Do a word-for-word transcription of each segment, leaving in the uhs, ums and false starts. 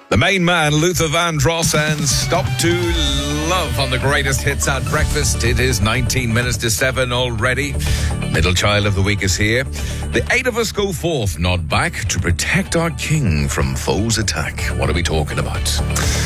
The main man, Luther Vandross, and Stop to Love on the greatest hits at breakfast. It is nineteen minutes to seven already. Middle child of the week is here. The eight of us go forth, not back, to protect our king from foes' attack. What are we talking about?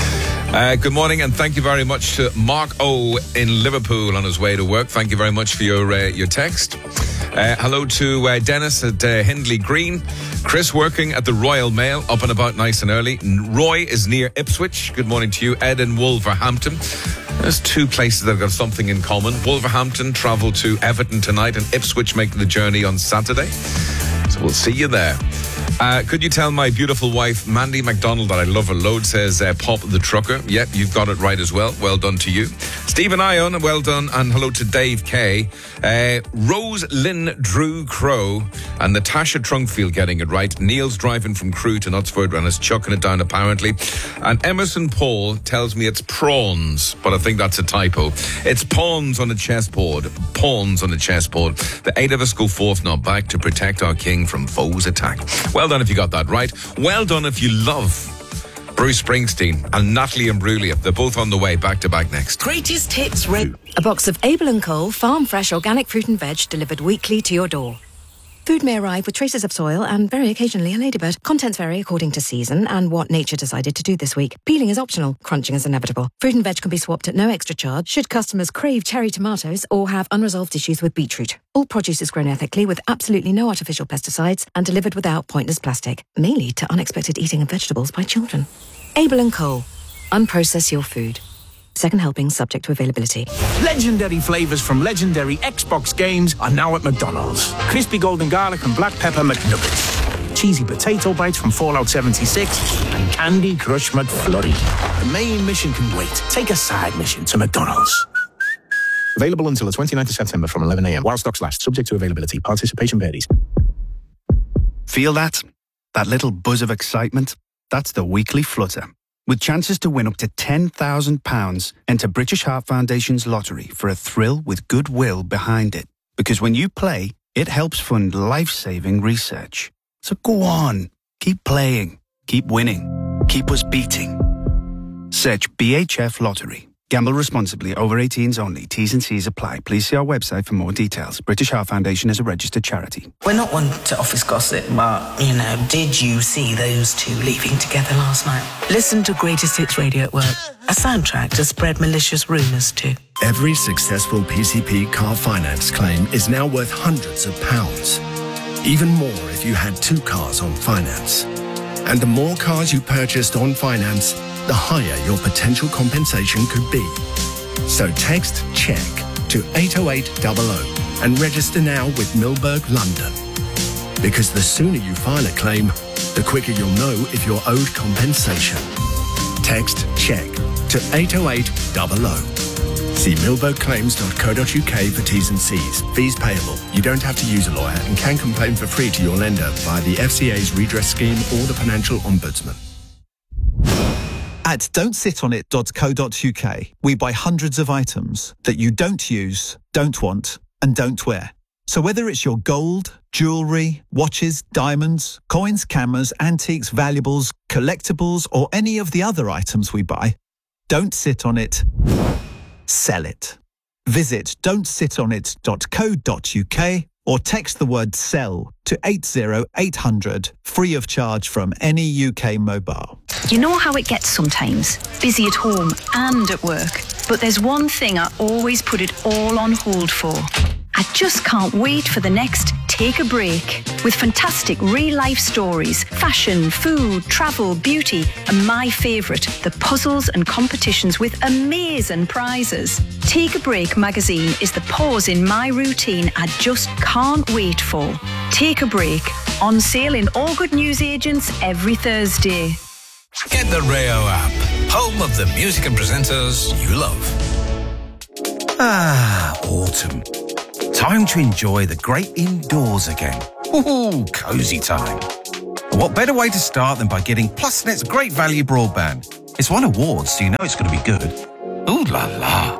Uh, good morning, and thank you very much to Mark O in Liverpool on his way to work. Thank you very much for your uh, your text. Uh, hello to uh, Dennis at uh, Hindley Green. Chris working at the Royal Mail, up and about nice and early. Roy is near Ipswich. Good morning to you. Ed in Wolverhampton. There's two places that have got something in common. Wolverhampton travel to Everton tonight, and Ipswich make the journey on Saturday. So we'll see you there. Uh, could you tell my beautiful wife, Mandy McDonald, that I love her load, says uh, Pop the Trucker. Yep, you've got it right as well. Well done to you. Stephen Ion, well done. And hello to Dave Kay. Uh, Rose Lynn Drew Crow and Natasha Trunkfield getting it right. Neil's driving from Crewe to Knutsford and is chucking it down apparently. And Emerson Paul tells me it's prawns, but I think that's a typo. It's pawns on a chessboard. Pawns on a chessboard. The eight of us go forth, not back, to protect our king from foes' attack. Well done if you got that right. Well done if you love Bruce Springsteen and Natalie Imbruglia. They're both on the way, back to back next. Greatest hits radio. A box of Abel and Cole farm fresh organic fruit and veg delivered weekly to your door. Food may arrive with traces of soil and very occasionally a ladybird. Contents vary according to season and what nature decided to do this week. Peeling is optional, crunching is inevitable. Fruit and veg can be swapped at no extra charge should customers crave cherry tomatoes or have unresolved issues with beetroot. All produce is grown ethically with absolutely no artificial pesticides and delivered without pointless plastic. May lead to unexpected eating of vegetables by children. Abel and Cole. Unprocess your food. Second helping subject to availability. Legendary flavours from legendary Xbox games are now at McDonald's. Crispy golden garlic and black pepper McNuggets. Cheesy potato bites from Fallout seventy-six. And Candy Crush McFlurry. The main mission can wait. Take a side mission to McDonald's. Available until the twenty-ninth of September from eleven a.m. while stocks last. Subject to availability. Participation varies. Feel that? That little buzz of excitement? That's the weekly flutter. With chances to win up to ten thousand pounds, enter British Heart Foundation's lottery for a thrill with goodwill behind it. Because when you play, it helps fund life-saving research. So go on, keep playing, keep winning, keep us beating. Search B H F Lottery. Gamble responsibly. Over eighteens only. T's and C's apply. Please see our website for more details. British Heart Foundation is a registered charity. We're not one to office gossip, but, you know, did you see those two leaving together last night? Listen to Greatest Hits Radio at work. A soundtrack to spread malicious rumours to. Every successful P C P car finance claim is now worth hundreds of pounds. Even more if you had two cars on finance. And the more cars you purchased on finance, the higher your potential compensation could be. So text CHECK to eight oh eight hundred and register now with Milberg London. Because the sooner you file a claim, the quicker you'll know if you're owed compensation. Text CHECK to eight oh eight hundred. See milberg claims dot co dot uk for T's and C's. Fees payable. You don't have to use a lawyer and can complain for free to your lender via the F C A's redress scheme or the Financial Ombudsman. At don't sit on it dot co dot uk, we buy hundreds of items that you don't use, don't want, and don't wear. So whether it's your gold, jewellery, watches, diamonds, coins, cameras, antiques, valuables, collectibles, or any of the other items we buy, don't sit on it, sell it. Visit don't sit on it dot co dot uk or text the word SELL to eight oh eight hundred, free of charge from any U K mobile. You know how it gets sometimes, busy at home and at work. But there's one thing I always put it all on hold for. I just can't wait for the next Take a Break. With fantastic real-life stories, fashion, food, travel, beauty, and my favourite, the puzzles and competitions with amazing prizes. Take a Break magazine is the pause in my routine I just can't wait for. Take a Break, on sale in all good newsagents every Thursday. Get the Rayo app, home of the music and presenters you love. Ah, autumn. Time to enjoy the great indoors again. Ooh, cosy time. And what better way to start than by getting PlusNet's great value broadband? It's won awards, so you know it's going to be good. Ooh la la.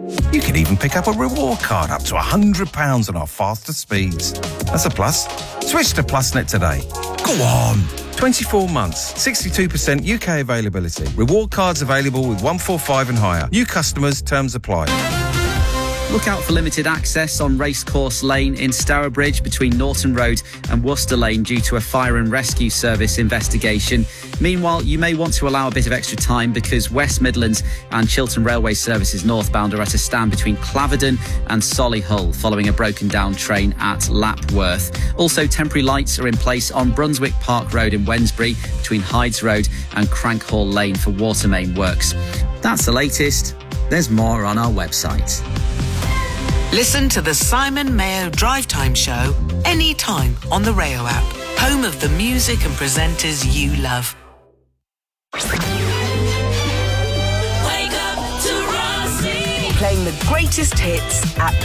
You can even pick up a reward card up to one hundred pounds on our faster speeds. That's a plus. Switch to PlusNet today. Go on! twenty-four months, sixty-two percent U K availability. Reward cards available with one forty-five and higher. New customers, terms apply. Look out for limited access on Racecourse Lane in Stourbridge between Norton Road and Worcester Lane due to a fire and rescue service investigation. Meanwhile, you may want to allow a bit of extra time because West Midlands and Chiltern Railway services northbound are at a stand between Claverden and Solihull following a broken down train at Lapworth. Also, temporary lights are in place on Brunswick Park Road in Wednesbury between Hydes Road and Crankhall Lane for water main works. That's the latest. There's more on our website. Listen to the Simon Mayo Drive Time Show anytime on the Rayo app, home of the music and presenters you love. Wake up to Rossi. Playing the greatest hits at